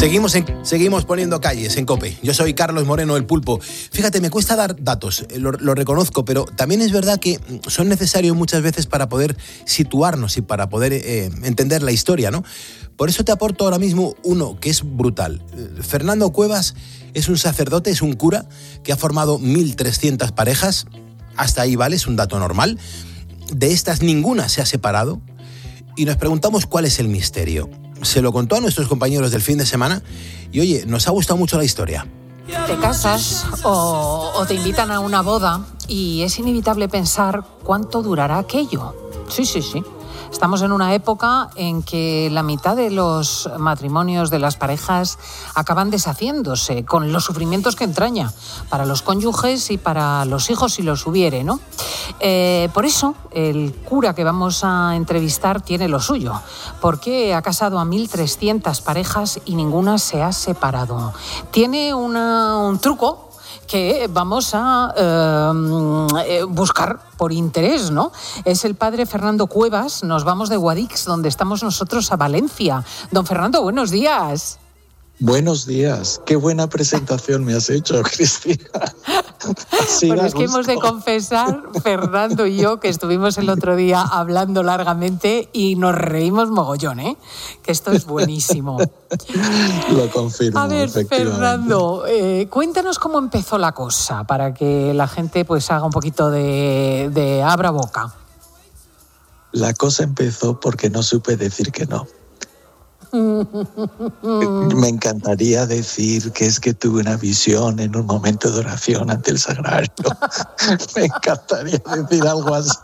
Seguimos poniendo calles en COPE. Yo soy Carlos Moreno, el Pulpo. Fíjate, me cuesta dar datos, lo reconozco, pero también es verdad que son necesarios muchas veces para poder situarnos y para poder entender la historia, ¿no? Por eso te aporto ahora mismo uno que es brutal. Fernando Cuevas es un sacerdote, es un cura que ha formado 1.300 parejas. Hasta ahí vale, es un dato normal. De estas ninguna se ha separado. Y nos preguntamos cuál es el misterio. Se lo contó a nuestros compañeros del fin de semana y oye, nos ha gustado mucho la historia. Te casas o te invitan a una boda y es inevitable pensar cuánto durará aquello. Sí. Estamos en una época en que la mitad de los matrimonios de las parejas acaban deshaciéndose con los sufrimientos que entraña para los cónyuges y para los hijos si los hubiere, ¿no? Por eso el cura que vamos a entrevistar tiene lo suyo, porque ha casado a 1.300 parejas y ninguna se ha separado. Tiene un truco que vamos a buscar por interés, ¿no? Es el padre Fernando Cuevas. Nos vamos de Guadix, donde estamos nosotros, a Valencia. Don Fernando, buenos días. Buenos días. Qué buena presentación me has hecho, Cristina. Bueno, es que hemos de confesar, Fernando y yo, que estuvimos el otro día hablando largamente y nos reímos mogollón, ¿eh? Que esto es buenísimo. Lo confirmo, a ver, Fernando, cuéntanos cómo empezó la cosa, para que la gente pues haga un poquito de abra boca. La cosa empezó porque no supe decir que no. Me encantaría decir que es que tuve una visión en un momento de oración ante el sagrario. Me encantaría decir algo así.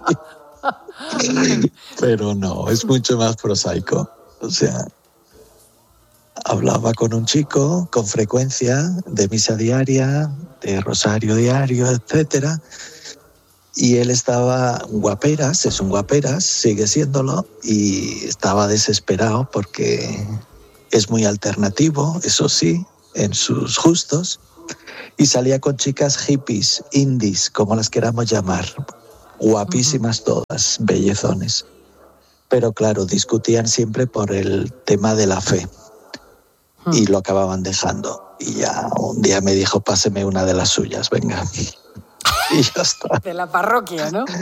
Pero no, es mucho más prosaico. O sea, hablaba con un chico con frecuencia de misa diaria, de rosario diario, etcétera. Y él estaba guaperas, es un guaperas, sigue siéndolo, y estaba desesperado porque es muy alternativo, eso sí, en sus gustos, y salía con chicas hippies, indies, como las queramos llamar, guapísimas todas, bellezones. Pero claro, discutían siempre por el tema de la fe y lo acababan dejando. Y ya un día me dijo, páseme una de las suyas, venga. Y ya está. De la parroquia, ¿no?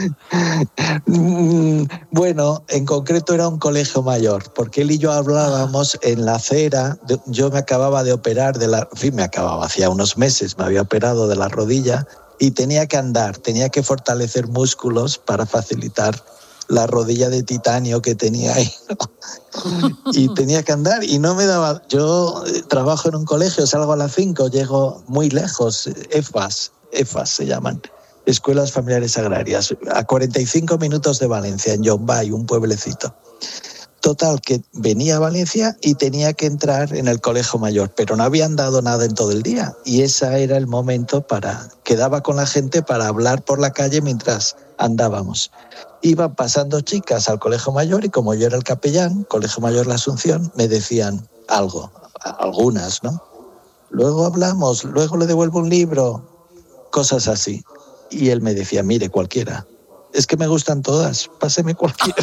Bueno, en concreto era un colegio mayor, porque él y yo hablábamos en la acera. Yo me acababa de operar hacía unos meses, me había operado de la rodilla y tenía que andar, tenía que fortalecer músculos para facilitar la rodilla de titanio que tenía ahí, ¿no? Y tenía que andar y no me daba. Yo trabajo en un colegio, salgo a las 5, llego muy lejos, EFAS se llaman, Escuelas Familiares Agrarias, a 45 minutos de Valencia, en Llombay, un pueblecito. Total, que venía a Valencia y tenía que entrar en el colegio mayor, pero no habían dado nada en todo el día. Y ese era el momento quedaba con la gente para hablar por la calle mientras andábamos. Iban pasando chicas al colegio mayor y como yo era el capellán, Colegio Mayor La Asunción, me decían algo, algunas, ¿no? Luego hablamos, luego le devuelvo un libro, cosas así. Y él me decía, mire, cualquiera. Es que me gustan todas, páseme cualquiera.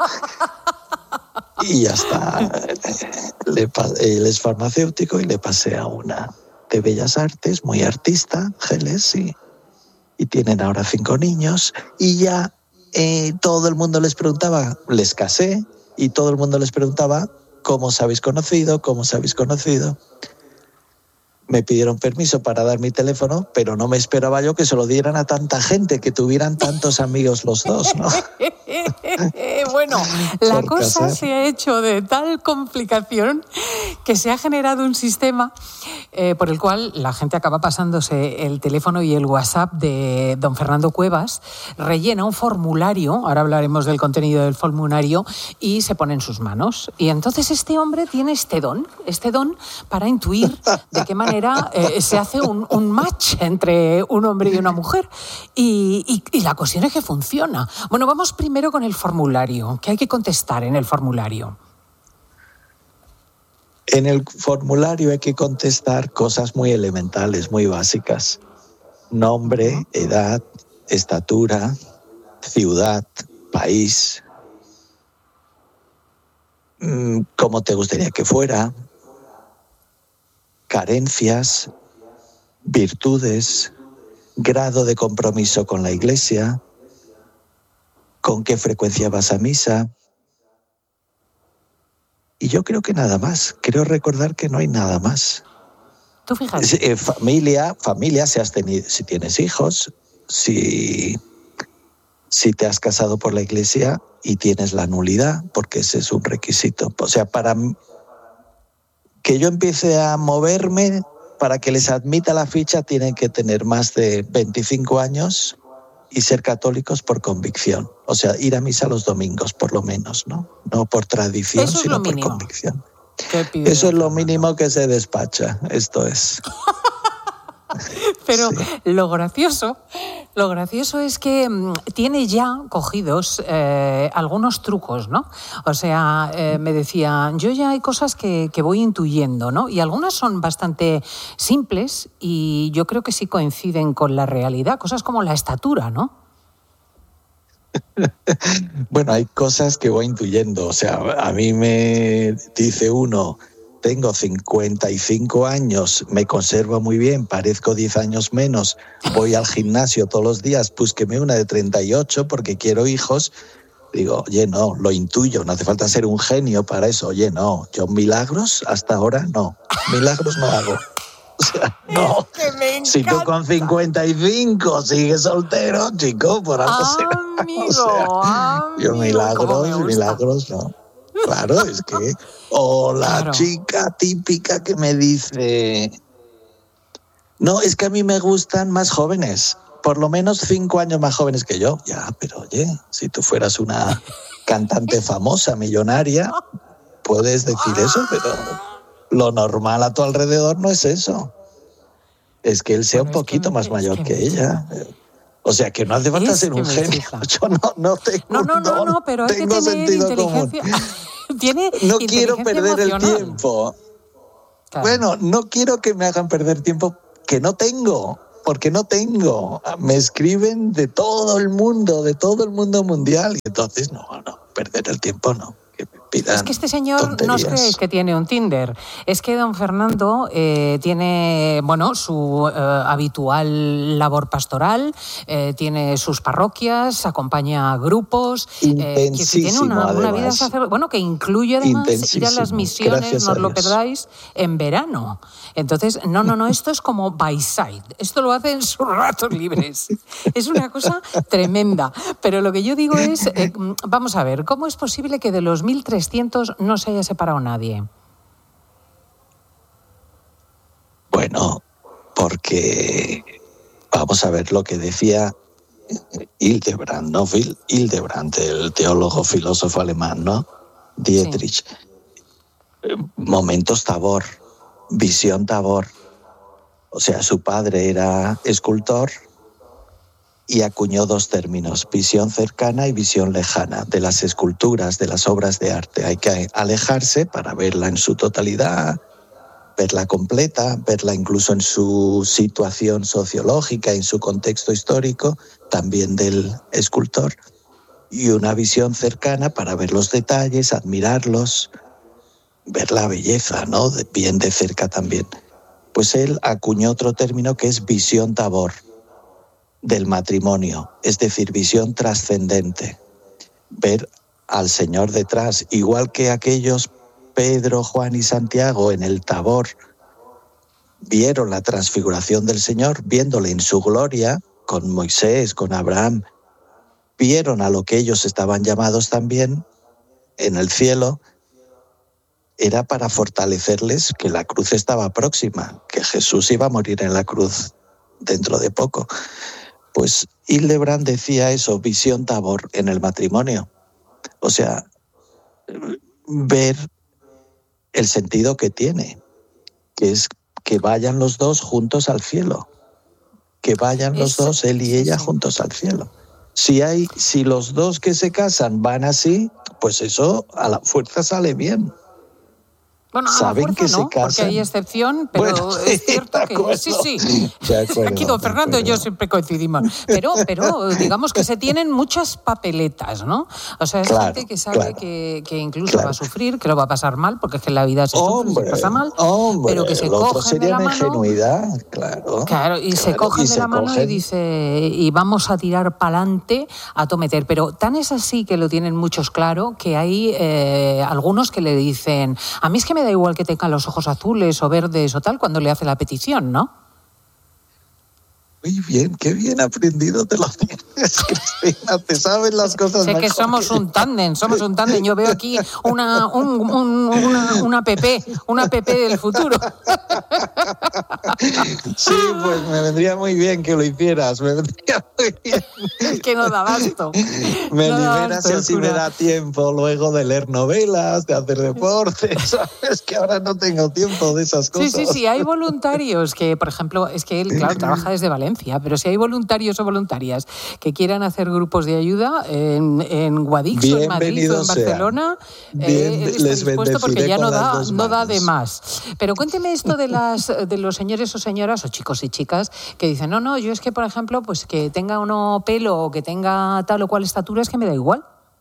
Y ya está. Él es farmacéutico y le pasé a una de Bellas Artes, muy artista, Geles, y tienen ahora 5 niños. Y ya todo el mundo les preguntaba, les casé, y todo el mundo les preguntaba, ¿cómo os habéis conocido? ¿Cómo os habéis conocido? Me pidieron permiso para dar mi teléfono, pero no me esperaba yo que se lo dieran a tanta gente, que tuvieran tantos amigos los dos, ¿no? Bueno, la cosa se ha hecho de tal complicación que se ha generado un sistema por el cual la gente acaba pasándose el teléfono y el WhatsApp de don Fernando Cuevas, rellena un formulario, ahora hablaremos del contenido del formulario, y se pone en sus manos. Y entonces este hombre tiene este don para intuir de qué manera se hace un match entre un hombre y una mujer. Y la cuestión es que funciona. Bueno, vamos primero con el formulario. ¿Qué hay que contestar en el formulario? En el formulario hay que contestar cosas muy elementales, muy básicas. Nombre, edad, estatura, ciudad, país, cómo te gustaría que fuera, carencias, virtudes, grado de compromiso con la Iglesia, con qué frecuencia vas a misa. Y yo creo que nada más. Creo recordar que no hay nada más. Tú fíjate. Familia, si tienes hijos, si te has casado por la Iglesia y tienes la nulidad, porque ese es un requisito. O sea, para que yo empiece a moverme, para que les admita la ficha, tienen que tener más de 25 años y ser católicos por convicción. O sea, ir a misa los domingos, por lo menos, ¿no? No por tradición, sino por convicción. Eso es lo mínimo que se despacha, esto es. Pero sí. Lo gracioso es que tiene ya cogidos algunos trucos, ¿no? O sea, me decía, yo ya hay cosas que voy intuyendo, ¿no? Y algunas son bastante simples y yo creo que sí coinciden con la realidad, cosas como la estatura, ¿no? Bueno, hay cosas que voy intuyendo. O sea, a mí me dice uno, tengo 55 años, me conservo muy bien, parezco 10 años menos, voy al gimnasio todos los días, búsqueme una de 38 porque quiero hijos. Digo, oye, no, lo intuyo, no hace falta ser un genio para eso. Oye, no, yo milagros hasta ahora no, milagros no hago. O sea, no. Si tú con 55 sigues soltero, chico, por algo será. Amigo, o sea, yo milagros no. Claro, es que... O la chica típica que me dice... No, es que a mí me gustan más jóvenes. Por lo menos 5 años más jóvenes que yo. Ya, pero oye, si tú fueras una cantante famosa, millonaria, puedes decir eso, pero... Lo normal a tu alrededor no es eso. Es que él sea un poquito más mayor que ella. O sea, que no hace falta ser un genio. Yo no tengo No, pero hay que tener inteligencia. No quiero perder el tiempo. Claro. Bueno, no quiero que me hagan perder tiempo que no tengo. Porque no tengo. Me escriben de todo el mundo mundial. Y entonces, no, perder el tiempo no. Es que este señor, no os creéis que tiene un Tinder. Es que don Fernando tiene, su habitual labor pastoral, tiene sus parroquias, acompaña a grupos. Intensísimo, tiene una vida sacerdotal, que incluye además ir a las misiones, no os lo perdáis, en verano. Entonces, no, esto es como by side. Esto lo hace en sus ratos libres. Es una cosa tremenda. Pero lo que yo digo es, vamos a ver, ¿cómo es posible que de los 1.300 no se haya separado nadie? Bueno, porque vamos a ver lo que decía Hildebrand, ¿no? Hildebrand, el teólogo filósofo alemán, ¿no? Dietrich. Sí. Momentos Tabor, visión Tabor. O sea, su padre era escultor y acuñó 2 términos, visión cercana y visión lejana, de las esculturas, de las obras de arte. Hay que alejarse para verla en su totalidad, verla completa, verla incluso en su situación sociológica, en su contexto histórico, también del escultor. Y una visión cercana para ver los detalles, admirarlos, ver la belleza, ¿no? Bien de cerca también. Pues él acuñó otro término que es visión Tabor, del matrimonio, es decir, visión trascendente, ver al Señor detrás, igual que aquellos Pedro, Juan y Santiago en el Tabor vieron la transfiguración del Señor, viéndole en su gloria, con Moisés, con Abraham, vieron a lo que ellos estaban llamados también en el cielo, era para fortalecerles que la cruz estaba próxima, que Jesús iba a morir en la cruz dentro de poco. Pues Hildebrand decía eso, visión Tabor en el matrimonio. O sea, ver el sentido que tiene, que es que vayan los dos juntos al cielo. Que vayan los dos, él y ella, juntos al cielo. Si los dos que se casan van así, pues eso a la fuerza sale bien. Bueno, saben que se casan. Porque hay excepción, pero Bueno, es cierto que sí. Aquí don Fernando y yo siempre coincidimos. Pero digamos que se tienen muchas papeletas, ¿no? O sea, es gente que sabe que incluso va a sufrir, que lo va a pasar mal, porque es que en la vida se sufre, se pasa mal, pero que se cogen de la mano. Ingenuidad, claro, y se cogen de la mano y dice, y vamos a tirar pa'lante a tometer. Pero tan es así que lo tienen muchos claro, que hay algunos que le dicen, a mí es que me da igual que tengan los ojos azules o verdes o tal cuando le hace la petición, ¿no? Muy bien, qué bien aprendido te lo tienes, Cristina, te sabes las cosas mejor. Sé que somos un tándem. Yo veo aquí una PP del futuro. Sí, pues me vendría muy bien que lo hicieras, me vendría muy bien. Es que no da abasto. Me liberas y así me da tiempo luego de leer novelas, de hacer deporte, ¿sabes? Que ahora no tengo tiempo de esas cosas. Sí, hay voluntarios que, por ejemplo, es que él, claro, trabaja desde Valencia, pero si hay voluntarios o voluntarias que quieran hacer grupos de ayuda en Guadix o en Madrid o en Barcelona, les dispuesto porque ya no da de más. Pero cuénteme esto de los señores o señoras o chicos y chicas que dicen, no, yo es que, por ejemplo, pues que tenga uno pelo o que tenga tal o cual estatura es que me da igual.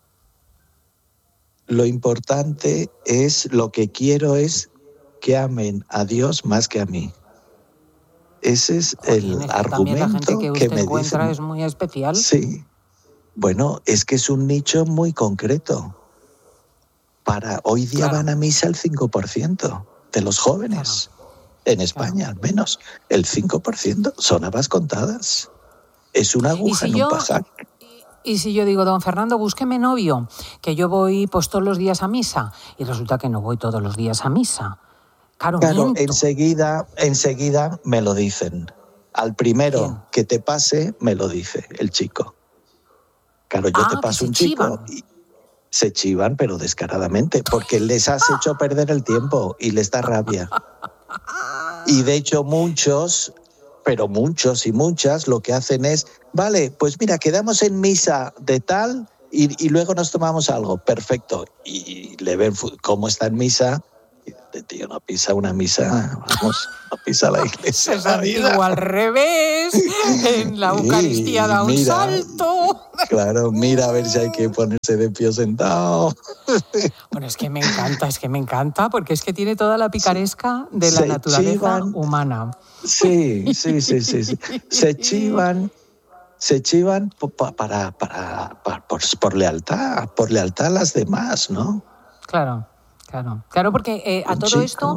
Lo importante es, lo que quiero es que amen a Dios más que a mí. Ese es el argumento la gente que usted me encuentra dicen. Es muy especial. Sí. Bueno, es que es un nicho muy concreto. Hoy día van a misa el 5% de los jóvenes. En España, al menos. El 5% son habas contadas. Es una aguja en un pajar. Y si yo digo, don Fernando, búsqueme novio, que yo voy pues todos los días a misa, y resulta que no voy todos los días a misa. Claro, enseguida me lo dicen. Al primero que te pase, me lo dice el chico. Claro, yo te paso un chico y se chivan, pero descaradamente, porque les has hecho perder el tiempo y les da rabia. Y de hecho muchos y muchas lo que hacen es, vale, pues mira, quedamos en misa de tal y luego nos tomamos algo. Perfecto. Y le ven cómo está en misa. Tío, no pisa una misa, vamos, no pisa la iglesia. Es antiguo al revés, en la Eucaristía da un salto. Claro, mira a ver si hay que ponerse de pie sentado. Bueno, es que me encanta, porque es que tiene toda la picaresca de la naturaleza humana. Sí. Se chivan por lealtad a las demás, ¿no? Claro, porque a todo esto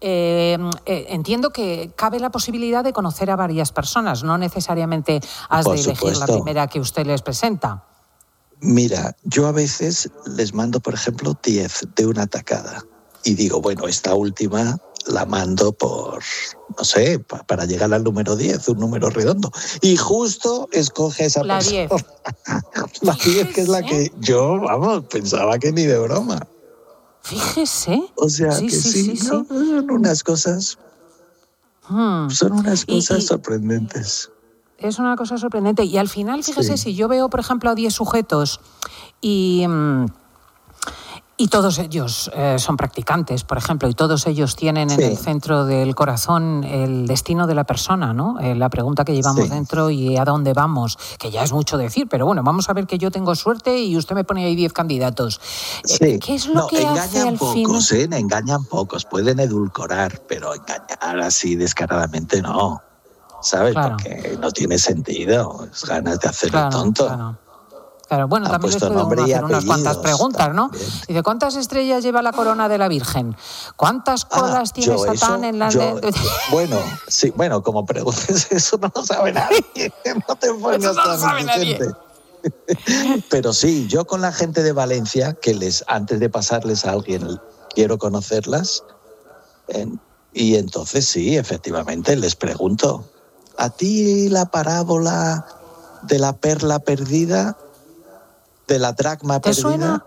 entiendo que cabe la posibilidad de conocer a varias personas, no necesariamente has de elegir la primera que usted les presenta. Mira, yo a veces les mando, por ejemplo, 10 de una tacada y digo, bueno, esta última la mando por, no sé, para llegar al número 10, un número redondo. Y justo escoge esa persona. 10. La 10, que es la que yo, pensaba que ni de broma. Fíjese. O sea, sí. Son unas cosas. Son unas cosas sorprendentes. Es una cosa sorprendente. Y al final, fíjese, si yo veo, por ejemplo, a 10 sujetos y todos ellos son practicantes, por ejemplo, y todos ellos tienen en el centro del corazón el destino de la persona, ¿no? La pregunta que llevamos dentro y a dónde vamos, que ya es mucho decir, pero bueno, vamos a ver que yo tengo suerte y usted me pone ahí 10 candidatos. ¿Qué es lo que hace al final? Engañan pocos, pueden edulcorar, pero engañar así descaradamente no, ¿sabes? Claro. Porque no tiene sentido, es ganas de hacer el tonto. Claro, bueno, también les puede uno hacer unas cuantas preguntas, ¿no? Dice, ¿cuántas estrellas lleva la corona de la Virgen? ¿Cuántas colas tiene Satán en la... Bueno, como preguntes, eso no lo sabe nadie. No te pongas tan inocente. Pero sí, yo con la gente de Valencia, antes de pasarles a alguien, quiero conocerlas, y entonces sí, efectivamente, les pregunto, ¿a ti la parábola de la perla perdida, de la dracma perdida? Suena?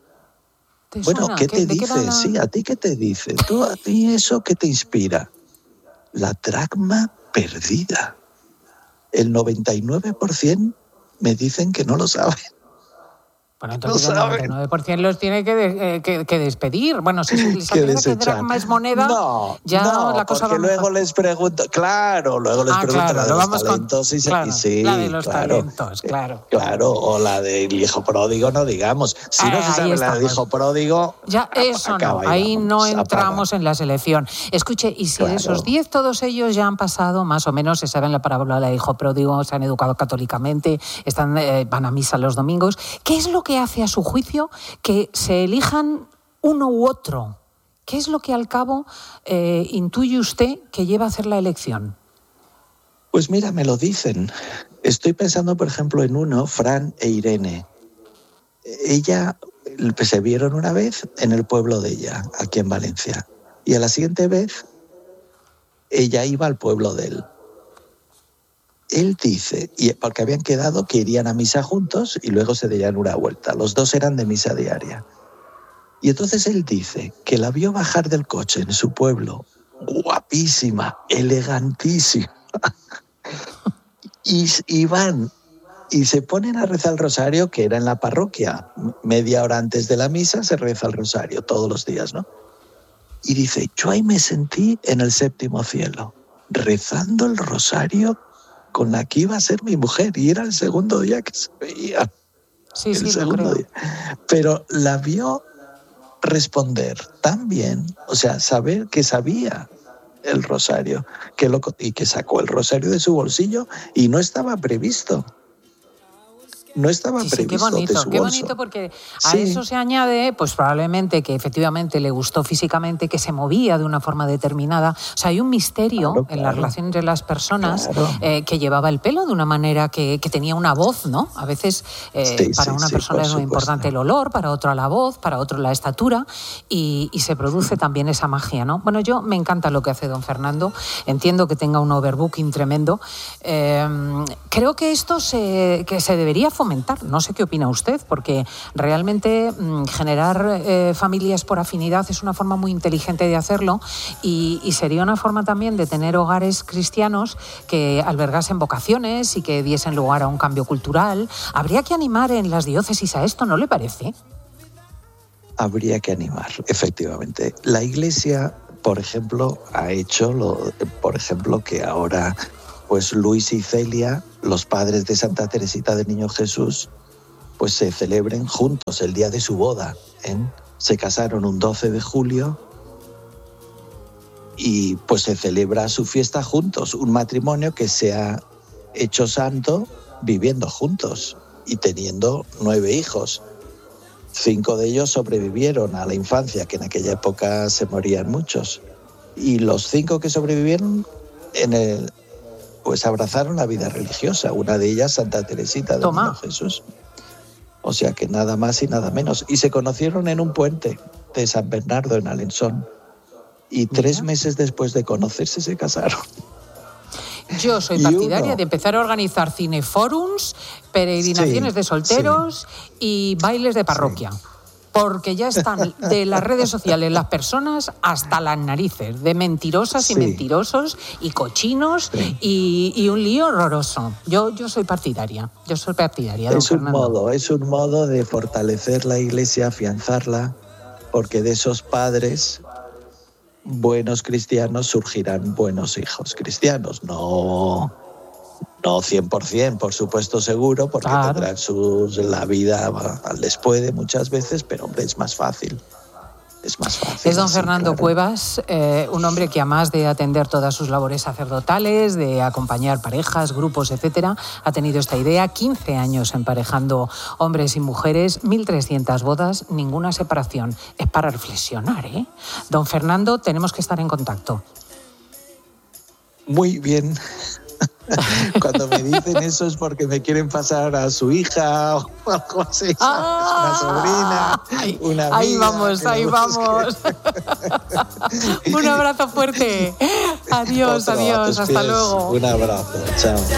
Bueno, ¿qué te dice? Sí, ¿a ti qué te dice? ¿A ti eso qué te inspira? La dracma perdida. El 99% me dicen que no lo saben. Bueno, entonces el 99% los tiene que despedir. Bueno, si les ayuda que dracma es moneda, la cosa va luego mejor. Les pregunto, luego les pregunto la de los talentos. La de los talentos, claro. Claro, o la del hijo pródigo, no digamos. Si no se sabe la del hijo pródigo... Ya, eso no, ahí no entramos en la selección. Escuche, y si de esos 10 todos ellos ya han pasado, más o menos, se saben la parábola del hijo pródigo, se han educado católicamente, van a misa los domingos, ¿qué es lo que hace a su juicio que se elijan uno u otro? ¿Qué es lo que al cabo intuye usted que lleva a hacer la elección? Pues mira, me lo dicen. Estoy pensando, por ejemplo, en uno, Fran e Irene. Ella se vieron una vez en el pueblo de ella, aquí en Valencia. Y a la siguiente vez, ella iba al pueblo de él. Él dice, y porque habían quedado que irían a misa juntos y luego se darían una vuelta. Los dos eran de misa diaria. Y entonces él dice que la vio bajar del coche en su pueblo, guapísima, elegantísima. Y van y se ponen a rezar el rosario, que era en la parroquia. Media hora antes de la misa se reza el rosario todos los días, ¿no? Y dice, yo ahí me sentí en el séptimo cielo, rezando el rosario con la que iba a ser mi mujer, y era el segundo día que se veía. Sí, el segundo día. Pero la vio responder tan bien, o sea, saber que sabía el rosario, y que sacó el rosario de su bolsillo y no estaba previsto. No estaba previsto. Qué bonito, porque a eso se añade, pues probablemente que efectivamente le gustó físicamente, que se movía de una forma determinada. O sea, hay un misterio en la relación entre las personas, que llevaba el pelo de una manera que tenía una voz, ¿no? A veces para una persona es muy importante el olor, para otra la voz, para otro la estatura, y se produce también esa magia, ¿no? Bueno, me encanta lo que hace don Fernando. Entiendo que tenga un overbooking tremendo. Creo que esto que se debería fomentar. No sé qué opina usted, porque realmente generar familias por afinidad es una forma muy inteligente de hacerlo, y sería una forma también de tener hogares cristianos que albergasen vocaciones y que diesen lugar a un cambio cultural. Habría que animar en las diócesis a esto, ¿no le parece? Habría que animar, efectivamente. La Iglesia, por ejemplo, ha hecho que ahora pues Luis y Celia, los padres de Santa Teresita del Niño Jesús, pues se celebren juntos el día de su boda. Se casaron un 12 de julio y pues se celebra su fiesta juntos, un matrimonio que se ha hecho santo viviendo juntos y teniendo 9 hijos. 5 de ellos sobrevivieron a la infancia, que en aquella época se morían muchos. Y los 5 que sobrevivieron pues abrazaron la vida religiosa. Una de ellas, Santa Teresita del Niño Jesús. O sea que nada más y nada menos. Y se conocieron en un puente de San Bernardo, en Alençon. Y 3 meses después de conocerse se casaron. Yo soy partidaria de empezar a organizar cinefórums, peregrinaciones de solteros y bailes de parroquia. Porque ya están de las redes sociales las personas hasta las narices, de mentirosas y mentirosos y cochinos y un lío horroroso. Yo soy partidaria. Es un modo de fortalecer la Iglesia, afianzarla, porque de esos padres buenos cristianos surgirán buenos hijos cristianos. No 100%, por supuesto, seguro, porque tendrán la vida les puede muchas veces, pero hombre, es más fácil. Es don Fernando Cuevas, un hombre que además de atender todas sus labores sacerdotales, de acompañar parejas, grupos, etcétera, ha tenido esta idea, 15 años emparejando hombres y mujeres, 1.300 bodas, ninguna separación. Es para reflexionar, ¿eh? Don Fernando, tenemos que estar en contacto. Muy bien. Cuando me dicen eso es porque me quieren pasar a su hija o algo así, una sobrina, una amiga. Ahí vamos. Un abrazo fuerte. Adiós, hasta luego. Un abrazo, chao.